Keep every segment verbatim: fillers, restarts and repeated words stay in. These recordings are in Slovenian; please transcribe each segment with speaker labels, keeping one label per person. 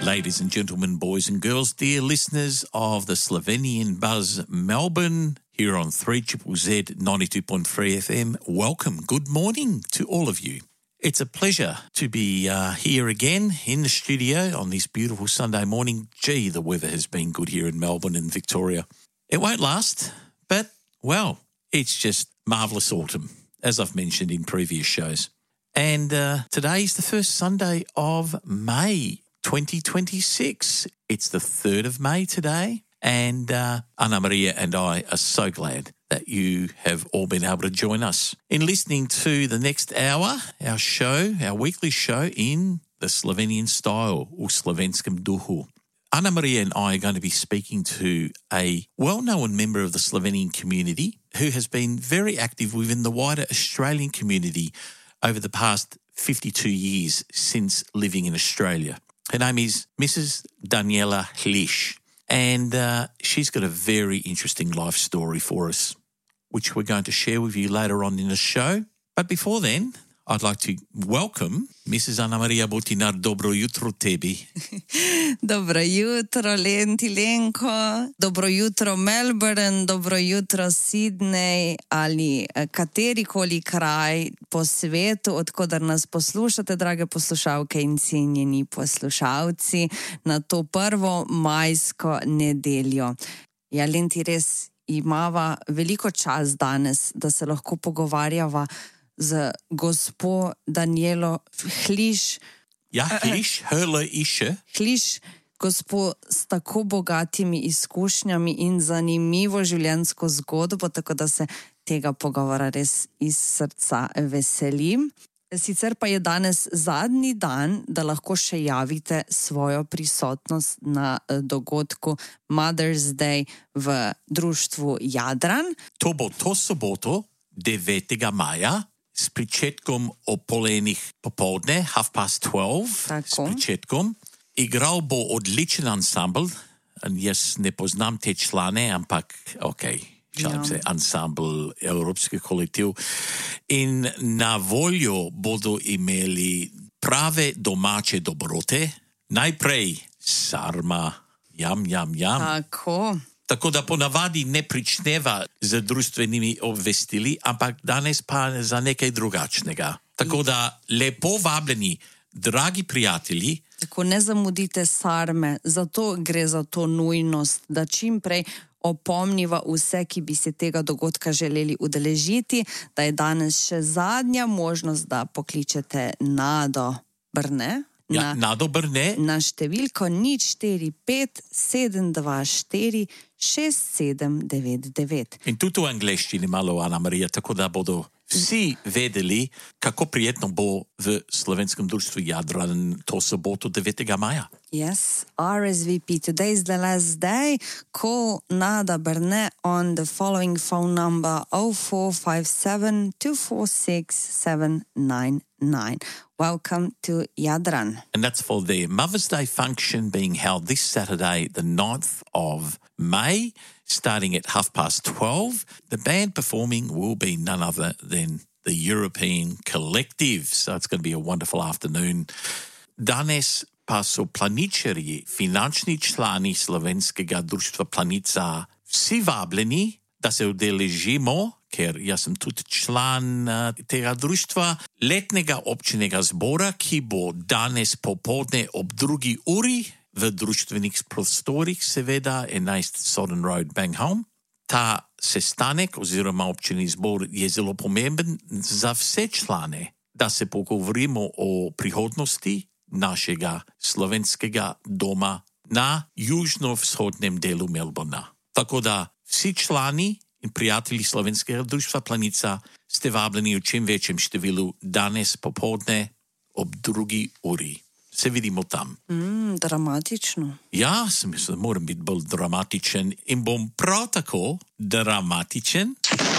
Speaker 1: Ladies and gentlemen, boys and girls, dear listeners of the Slovenian Buzz Melbourne, here on three Z Z Z ninety-two point three F M, welcome, good morning to all of you. It's a pleasure to be uh, here again in the studio on this beautiful Sunday morning. Gee, the weather has been good here in Melbourne and Victoria. It won't last, but, well, it's just marvellous autumn, as I've mentioned in previous shows. And uh, today is the first Sunday of May twenty twenty-six. It's the third of May today, and uh, Anna Maria and I are so glad that you have all been able to join us in listening to the next hour, our show, our weekly show in the Slovenian style, u slovenskem duhu. Anna Maria and I are going to be speaking to a well-known member of the Slovenian community who has been very active within the wider Australian community over the past fifty-two years since living in Australia. Her name is Missus Daniela Hliš, and uh, she's got a very interesting life story for us, which we're going to share with you later on in the show. But before then, I'd like to welcome Missus Anna Maria Botinar. Dobro jutro tebi.
Speaker 2: Dobro jutro, Lenti Lenko. Dobro jutro, Melbourne. Dobro jutro, Sydney ali katerikoli kraj po svetu, odkudar nas poslušate, drage poslušalke in cenjeni poslušalci, na to prvo majsko nedeljo. Ja, Lenti, res imava veliko čas danes, da se lahko pogovarjava z gospo Danielo Hliš.
Speaker 1: Ja, Hliš, Hrle Iše.
Speaker 2: Hliš, gospo s tako bogatimi izkušnjami in zanimivo življenjsko zgodbo, tako da se tega pogovora res iz srca veselim. Sicer pa je danes zadnji dan, da lahko še javite svojo prisotnost na dogodku Mother's Day v društvu Jadran.
Speaker 1: To bo to soboto, devetega maja, s pričetkom o pol enih popoldne, half past twelve,
Speaker 2: Tako.
Speaker 1: s pričetkom. Igral bo odličen ansambl, jaz ne poznam te člane, ampak ok, šalim
Speaker 2: Ja.
Speaker 1: se, ansambl, evropski kolektiv. In na voljo bodo imeli prave domače dobrote, najprej sarma, jam, jam, jam.
Speaker 2: Tako.
Speaker 1: Tako da ponavadi ne pričneva z društvenimi obvestili, ampak danes pa za nekaj drugačnega. Tako da lepo vabljeni, dragi prijatelji.
Speaker 2: Tako ne zamudite sarme, zato gre za to nujnost, da čim prej opomniva vse, ki bi se tega dogodka želeli udeležiti, da je danes še zadnja možnost, da pokličete Nado Brne.
Speaker 1: Ja, Nado Brne.
Speaker 2: Na številko nič štiri pet sedem dva štiri šest sedem devet devet.
Speaker 1: In tudi v angleščini malo, Ana Marija, tako da bodo vsi vedeli, kako prijetno bo v slovenskem društvu Jadran to soboto devetega maja.
Speaker 2: Yes, R S V P. Today is the last day. Call Nada Brne on the following phone number oh four five seven two four six seven nine nine. Welcome to Jadran.
Speaker 1: And that's for the Mother's Day function being held this Saturday, the ninth of May, starting at half past twelve. The band performing will be none other than the European Collective. So it's going to be a wonderful afternoon. Danes pa so planičarji, finančni člani slovenskega društva Planica, vsi vabljeni, da se udeležimo, ker jaz sem tudi član uh, tega društva, letnega občinega zbora, ki bo danes popoldne ob drugi uri v društvenih prostorih, seveda, enajst Southern Road, Bangham. Ta sestanek oziroma občini zbor je zelo pomemben za vse člane, da se pogovorimo o prihodnosti našega slovenskega doma na južno-vzhodnem delu Melbourna. Tako da vsi člani in prijatelji slovenskega društva Planica ste vabljeni v čim večjem številu danes popoldne ob drugi uri. Se vidimo tam.
Speaker 2: Mm, dramatično.
Speaker 1: Ja, sem mislil, da moram biti bolj dramatičen in bom prav tako dramatičen.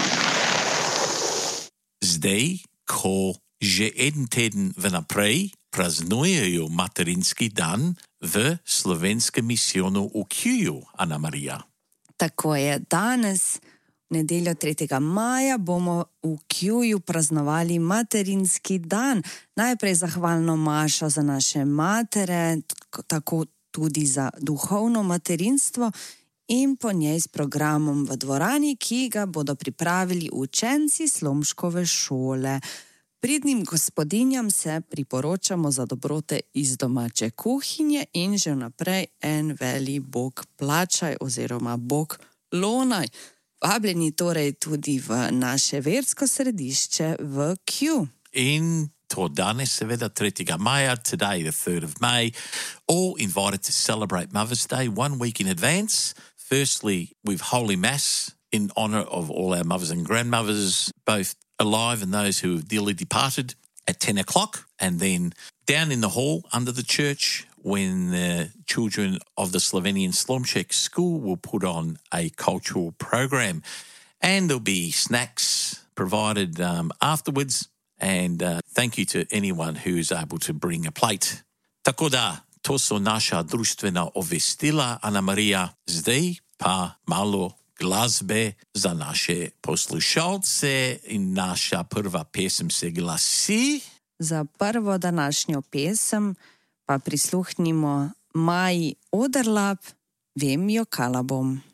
Speaker 1: Zdaj, ko že en teden vnaprej praznujejo materinski dan v slovenskem misijonu v Kjuju, Ana Marija.
Speaker 2: Tako je, danes, nedeljo tretjega maja, bomo v Kjuju praznovali materinski dan. Najprej zahvalno mašo za naše matere, tako tudi za duhovno materinstvo in po njej s programom v dvorani, ki ga bodo pripravili učenci Slomškove šole. Pridnim gospodinjam se priporočamo za dobrote iz domače kuhinje in že vnaprej en veli Bog plačaj oziroma Bog lonaj. Vabljeni torej tudi v naše versko središče v Q.
Speaker 1: In to danes, seveda, tretjega maja, today the third of May, all invited to celebrate Mother's Day one week in advance. Firstly, with Holy Mass in honour of all our mothers and grandmothers, both alive and those who have dearly departed, at ten o'clock. And then down in the hall under the church, when the children of the Slovenian Slomšek school will put on a cultural program. And there'll be snacks provided um, afterwards. And uh, thank you to anyone who's able to bring a plate. Tako da, to so naša društvena obvestila, Ana Marija. Zdaj pa malo glasbe za naše poslušalce in naša prva pesem se glasi.
Speaker 2: Za prvo današnjo pesem pa prisluhnimo Maji Oderlap, Vem jo kala bom.